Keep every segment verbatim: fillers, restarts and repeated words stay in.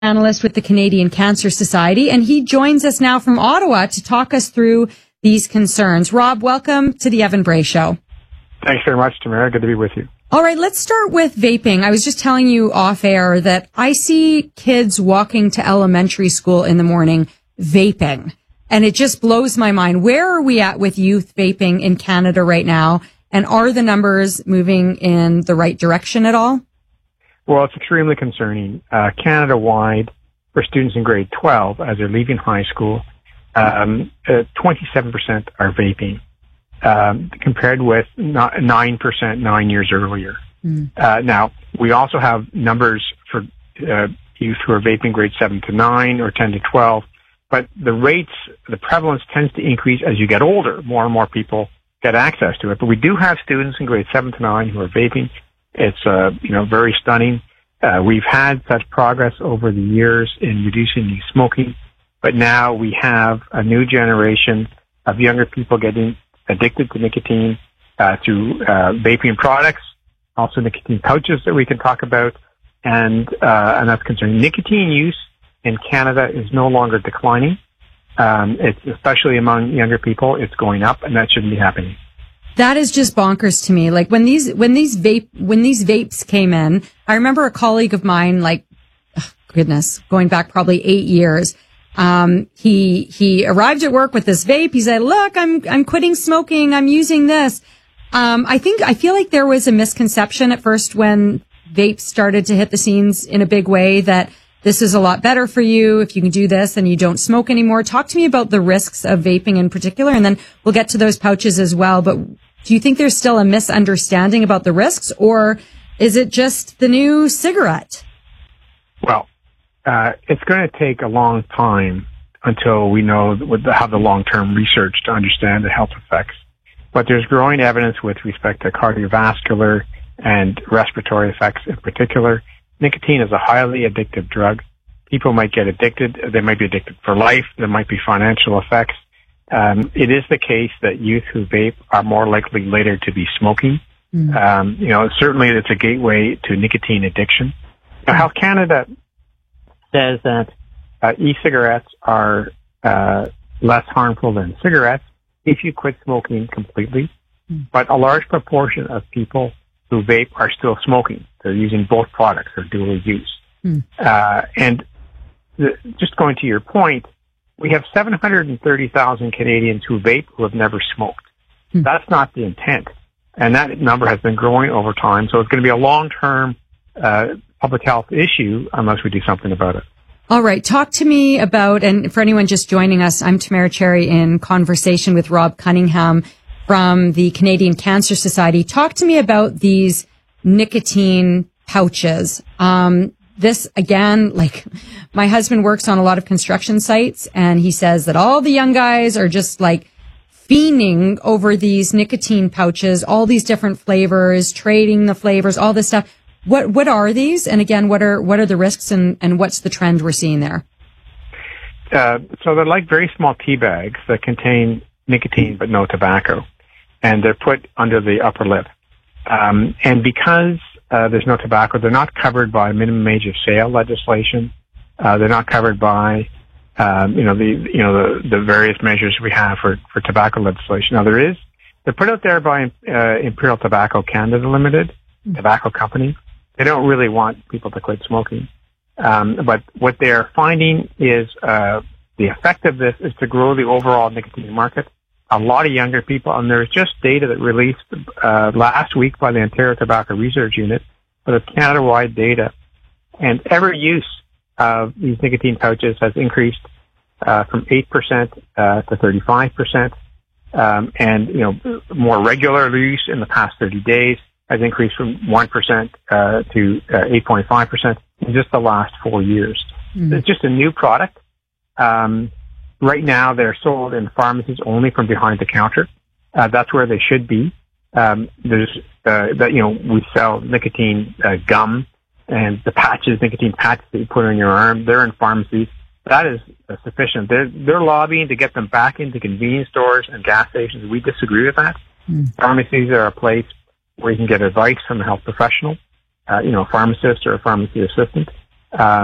Analyst with the Canadian Cancer Society, and he joins us now from Ottawa to talk us through these concerns. Rob, welcome to the Evan Bray Show. Thanks very much, Tamara. Good to be with you. All right, let's start with vaping. I was just telling you off air that I see kids walking to elementary school in the morning vaping, and it just blows my mind. Where are we at with youth vaping in Canada right now, and are the numbers moving in the right direction at all? Well, it's extremely concerning. Uh, Canada-wide, for students in grade twelve, as they're leaving high school, um, uh, twenty-seven percent are vaping, um, compared with nine percent nine years earlier. Mm. Uh, now, we also have numbers for uh, youth who are vaping grade seven to nine or ten to twelve, but the rates, the prevalence tends to increase as you get older. More and more people get access to it. But we do have students in grade seven to nine who are vaping. It's, uh, you know, very stunning. Uh, we've had such progress over the years in reducing youth smoking, but now we have a new generation of younger people getting addicted to nicotine, uh, through, uh, vaping products, also nicotine pouches that we can talk about. And, uh, and that's concerning. Nicotine use in Canada is no longer declining. Um, it's especially among younger people, it's going up, and that shouldn't be happening. That is just bonkers to me. Like when these, when these vape, when these vapes came in, I remember a colleague of mine, like, oh, goodness, going back probably eight years. Um, he, he arrived at work with this vape. He said, look, I'm, I'm quitting smoking. I'm using this. Um, I think, I feel like there was a misconception at first when vapes started to hit the scenes in a big way that this is a lot better for you if you can do this and you don't smoke anymore. Talk to me about the risks of vaping in particular, and then we'll get to those pouches as well. But do you think there's still a misunderstanding about the risks, or is it just the new cigarette? Well, uh, it's going to take a long time until we know have the long-term research to understand the health effects. But there's growing evidence with respect to cardiovascular and respiratory effects in particular. Nicotine is a highly addictive drug. People might get addicted. They might be addicted for life. There might be financial effects. Um, it is the case that youth who vape are more likely later to be smoking. Mm. Um, you know, certainly it's a gateway to nicotine addiction. Now, Health Canada says that uh, e-cigarettes are uh, less harmful than cigarettes if you quit smoking completely. Mm. But a large proportion of people who vape are still smoking. They're using both products. They're dual use. Mm. Uh, and the, just going to your point, we have seven hundred thirty thousand Canadians who vape who have never smoked. Mm. That's not the intent. And that number has been growing over time. So it's going to be a long-term uh, public health issue unless we do something about it. All right. Talk to me about, and for anyone just joining us, I'm Tamara Cherry in conversation with Rob Cunningham from the Canadian Cancer Society. Talk to me about these nicotine pouches. Um, this again, like my husband works on a lot of construction sites, and he says that all the young guys are just like fiending over these nicotine pouches, all these different flavors, trading the flavors, all this stuff. What, what are these? And again, what are, what are the risks and, and what's the trend we're seeing there? Uh, so they're like very small tea bags that contain nicotine but no tobacco, and they're put under the upper lip. Um, and because uh, there's no tobacco, they're not covered by minimum age of sale legislation. Uh, they're not covered by, um, you know, the you know the, the various measures we have for, for tobacco legislation. Now there is, they're put out there by uh, Imperial Tobacco Canada Limited, mm-hmm. tobacco company. They don't really want people to quit smoking, um, but what they are finding is uh, the effect of this is to grow the overall nicotine market. A lot of younger people, and there's just data that released uh, last week by the Ontario Tobacco Research Unit, but it's Canada-wide data, and every use of these nicotine pouches has increased uh, from eight percent uh, to thirty-five percent, um, and you know more regular use in the past thirty days has increased from one percent uh, to uh, eight point five percent in just the last four years. Mm. It's just a new product. Um, Right now, they're sold in pharmacies only from behind the counter. Uh, that's where they should be. Um, there's, uh, that, you know, we sell nicotine uh, gum and the patches, nicotine patches that you put on your arm. They're in pharmacies. That is uh, sufficient. They're, they're lobbying to get them back into convenience stores and gas stations. We disagree with that. Mm. Pharmacies are a place where you can get advice from a health professional, uh, you know, a pharmacist or a pharmacy assistant. Um,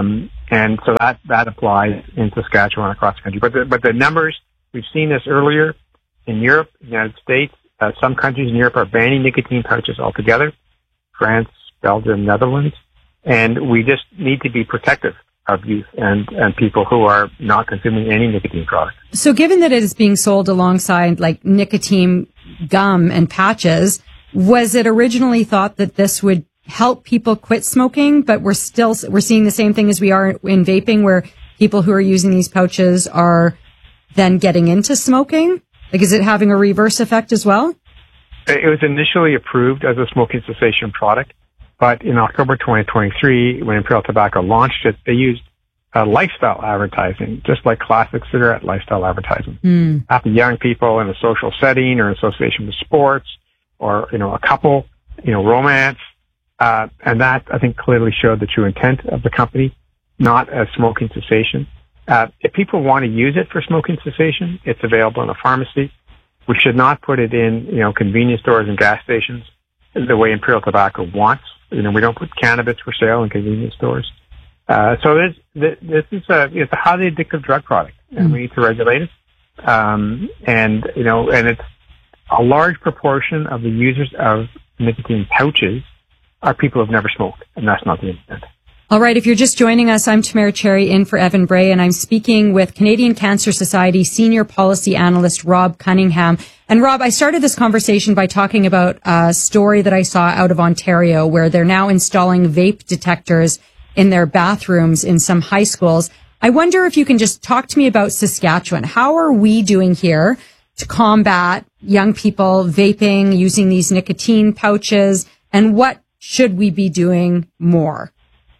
And so that, that applies in Saskatchewan across the country. But the, but the numbers, we've seen this earlier in Europe, United States. Uh, some countries in Europe are banning nicotine pouches altogether. France, Belgium, Netherlands. And we just need to be protective of youth and, and people who are not consuming any nicotine products. So given that it is being sold alongside like nicotine gum and patches, was it originally thought that this would help people quit smoking, but we're still, we're seeing the same thing as we are in vaping, where people who are using these pouches are then getting into smoking? Like, is it having a reverse effect as well? It was initially approved as a smoking cessation product, but in October twenty twenty-three, when Imperial Tobacco launched it, they used uh, lifestyle advertising, just like classic cigarette lifestyle advertising. Mm. After young people in a social setting or association with sports or, you know, a couple, you know, romance. Uh, and that, I think, clearly showed the true intent of the company, not as smoking cessation. Uh, if people want to use it for smoking cessation, it's available in a pharmacy. We should not put it in, you know, convenience stores and gas stations the way Imperial Tobacco wants. You know, we don't put cannabis for sale in convenience stores. Uh, so this, this is a, it's a highly addictive drug product, and mm. we need to regulate it. Um, and, you know, and it's a large proportion of the users of nicotine pouches are people who've never smoked, and that's not the intent. All right, if you're just joining us, I'm Tamara Cherry in for Evan Bray, and I'm speaking with Canadian Cancer Society Senior Policy Analyst Rob Cunningham. And Rob, I started this conversation by talking about a story that I saw out of Ontario where they're now installing vape detectors in their bathrooms in some high schools. I wonder if you can just talk to me about Saskatchewan. How are we doing here to combat young people vaping, using these nicotine pouches, and what should we be doing more?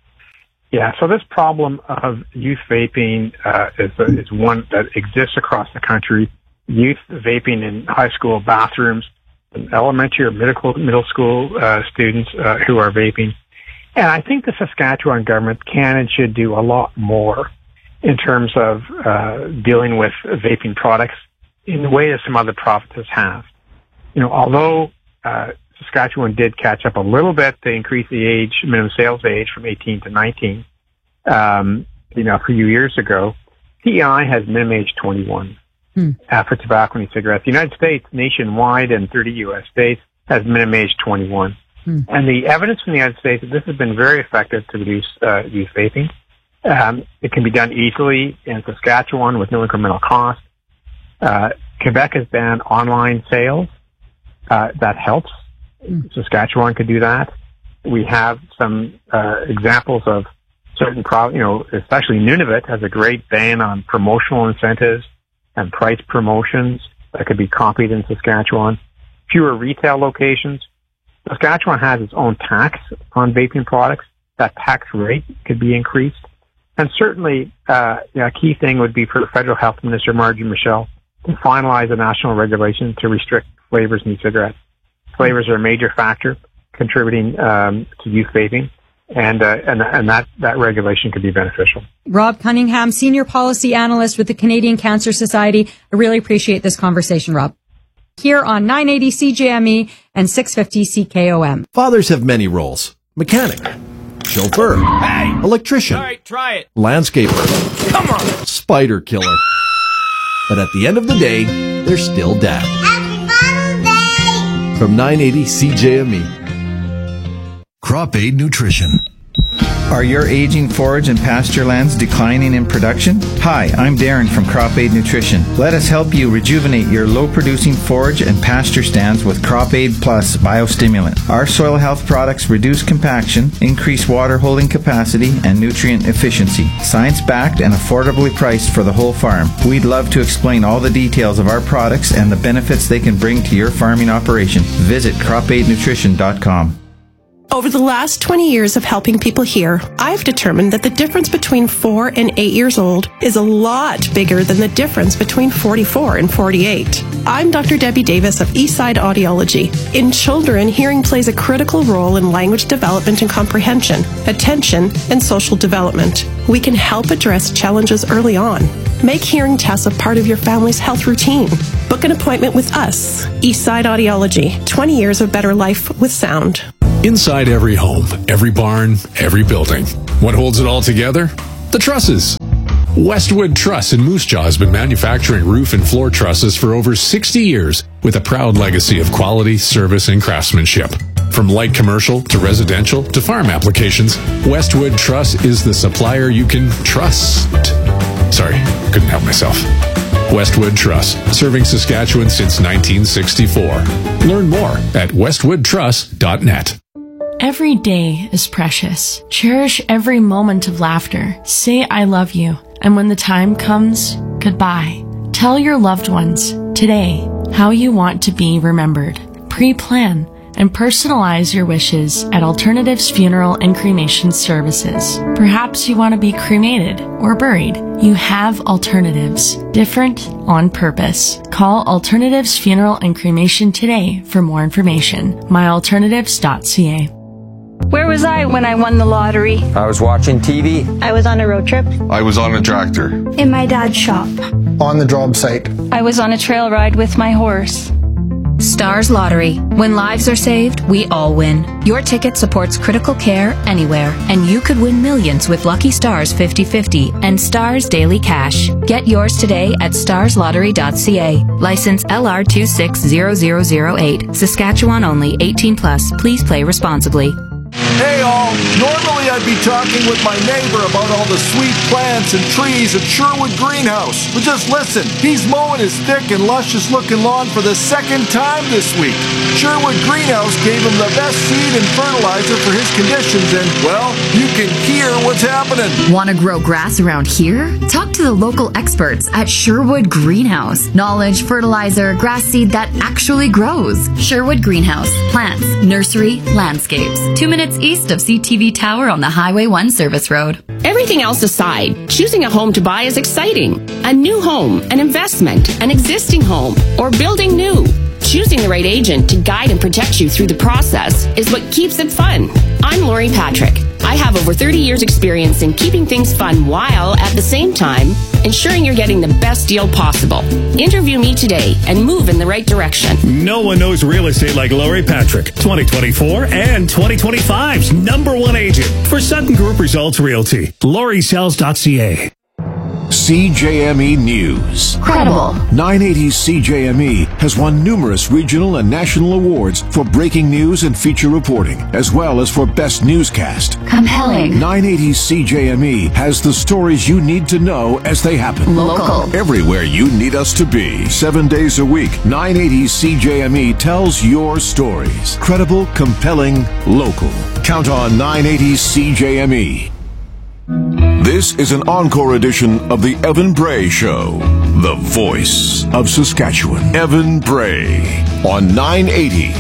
Yeah, so this problem of youth vaping uh, is, a, is one that exists across the country. Youth vaping in high school bathrooms, elementary or middle, middle school uh, students uh, who are vaping. And I think the Saskatchewan government can and should do a lot more in terms of uh, dealing with vaping products in the way that some other provinces have. You know, although uh, Saskatchewan did catch up a little bit to increase the age, minimum sales age from eighteen to nineteen, um, you know, a few years ago, P E I has minimum age twenty-one hmm. uh, for tobacco and cigarettes. The United States, nationwide and thirty U S states, has minimum age twenty-one. Hmm. And the evidence from the United States that this has been very effective to reduce uh, youth vaping. Um, it can be done easily in Saskatchewan with no incremental cost. Uh, Quebec has banned online sales. Uh, that helps. Mm. Saskatchewan could do that. We have some uh, examples of certain, pro- you know, especially Nunavut has a great ban on promotional incentives and price promotions that could be copied in Saskatchewan. Fewer retail locations. Saskatchewan has its own tax on vaping products. That tax rate could be increased. And certainly, uh, you know, a key thing would be for Federal Health Minister Margie Michel to finalize a national regulation to restrict flavors in e-cigarettes. Flavors are a major factor contributing um, to youth vaping, and uh, and and that that regulation could be beneficial. Rob Cunningham, Senior Policy Analyst with the Canadian Cancer Society. I really appreciate this conversation, Rob. Here on nine eighty C J M E and six fifty C K O M. Fathers have many roles: mechanic, chauffeur, hey! electrician, all right, try it, landscaper, come on, spider killer. But at the end of the day, they're still dad. From nine eighty C J M E. Crop Aid Nutrition. Are your aging forage and pasture lands declining in production? Hi, I'm Darren from Crop Aid Nutrition. Let us help you rejuvenate your low-producing forage and pasture stands with Crop Aid Plus Biostimulant. Our soil health products reduce compaction, increase water holding capacity, and nutrient efficiency. Science-backed and affordably priced for the whole farm. We'd love to explain all the details of our products and the benefits they can bring to your farming operation. Visit crop aid nutrition dot com. Over the last twenty years of helping people hear, I've determined that the difference between four and eight years old is a lot bigger than the difference between forty-four and forty-eight. I'm Doctor Debbie Davis of Eastside Audiology. In children, hearing plays a critical role in language development and comprehension, attention, and social development. We can help address challenges early on. Make hearing tests a part of your family's health routine. Book an appointment with us, Eastside Audiology. twenty years of better life with sound. Inside every home, every barn, every building. What holds it all together? The trusses. Westwood Truss in Moose Jaw has been manufacturing roof and floor trusses for over sixty years with a proud legacy of quality, service, and craftsmanship. From light commercial to residential to farm applications, Westwood Truss is the supplier you can trust. Sorry, couldn't help myself. Westwood Truss, serving Saskatchewan since nineteen sixty-four. Learn more at westwood truss dot net. Every day is precious. Cherish every moment of laughter. Say I love you. And when the time comes, goodbye. Tell your loved ones today how you want to be remembered. Pre-plan and personalize your wishes at Alternatives Funeral and Cremation Services. Perhaps you want to be cremated or buried. You have alternatives. Different on purpose. Call Alternatives Funeral and Cremation today for more information. my alternatives dot c a. Where was I when I won the lottery? I was watching T V. I was on a road trip. I was on a tractor. In my dad's shop. On the job site. I was on a trail ride with my horse. Stars Lottery. When lives are saved, we all win. Your ticket supports critical care anywhere, and you could win millions with Lucky Stars fifty fifty and Stars Daily Cash. Get yours today at stars lottery dot c a. License L R two six zero zero zero eight. Saskatchewan only. eighteen plus. Please play responsibly. Hey all, normally I'd be talking with my neighbor about all the sweet plants and trees at Sherwood Greenhouse. But just listen, he's mowing his thick and luscious looking lawn for the second time this week. Sherwood Greenhouse gave him the best seed and fertilizer for his conditions and, well, you can hear what's happening. Want to grow grass around here? Talk to the local experts at Sherwood Greenhouse. Knowledge, fertilizer, grass seed that actually grows. Sherwood Greenhouse. Plants, nursery, landscapes. Two minutes east of C T V Tower on the Highway one Service Road. Everything else aside, choosing a home to buy is exciting. A new home, an investment, an existing home, or building new. Choosing the right agent to guide and protect you through the process is what keeps it fun. I'm Lori Patrick. I have over thirty years experience in keeping things fun while, at the same time, ensuring you're getting the best deal possible. Interview me today and move in the right direction. No one knows real estate like Lori Patrick, twenty twenty-four and twenty twenty-five's number one agent for Sutton Group Results Realty. Lori Sells dot c a. C J M E News. Credible. nine eighty C J M E has won numerous regional and national awards for breaking news and feature reporting, as well as for best newscast. Compelling. nine eighty C J M E has the stories you need to know as they happen. Local. Everywhere you need us to be. Seven days a week, nine eighty C J M E tells your stories. Credible, compelling, local. Count on nine eighty C J M E. This is an encore edition of the Evan Bray Show, the voice of Saskatchewan. Evan Bray on nine eighty